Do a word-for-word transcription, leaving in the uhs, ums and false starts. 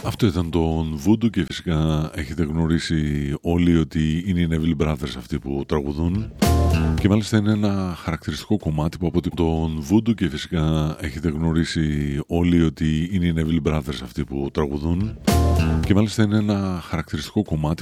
Αυτό ήταν τον Voodoo και φυσικά έχετε γνωρίσει όλοι ότι είναι οι Neville Brothers αυτοί που τραγουδούν και μάλιστα είναι ένα χαρακτηριστικό κομμάτι που από τον Voodoo και φυσικά έχετε γνωρίσει όλοι ότι είναι οι Neville Brothers αυτοί που τραγουδούν και μάλιστα είναι ένα χαρακτηριστικό κομμάτι